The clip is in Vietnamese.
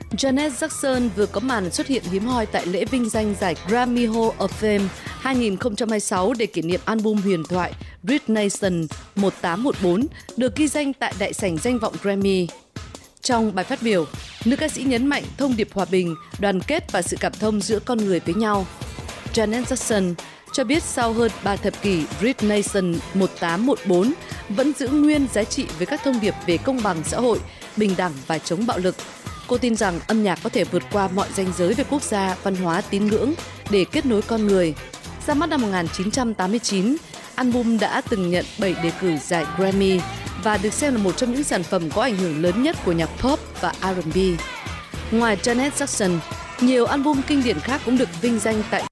Janet Jackson vừa có màn xuất hiện hiếm hoi tại lễ vinh danh giải Grammy Hall of Fame 2026 để kỷ niệm album huyền thoại Rich Nation 1814 được ghi danh tại đại sảnh danh vọng Grammy. Trong bài phát biểu, nữ ca sĩ nhấn mạnh thông điệp hòa bình, đoàn kết và sự cảm thông giữa con người với nhau. Janet Jackson cho biết sau hơn 3 thập kỷ, Rich Nation 1814 vẫn giữ nguyên giá trị với các thông điệp về công bằng xã hội, bình đẳng và chống bạo lực. Cô tin rằng âm nhạc có thể vượt qua mọi ranh giới về quốc gia, văn hóa, tín ngưỡng để kết nối con người. Ra mắt năm 1989, album đã từng nhận 7 đề cử giải Grammy và được xem là một trong những sản phẩm có ảnh hưởng lớn nhất của nhạc pop và R&B. Ngoài Janet Jackson, nhiều album kinh điển khác cũng được vinh danh tại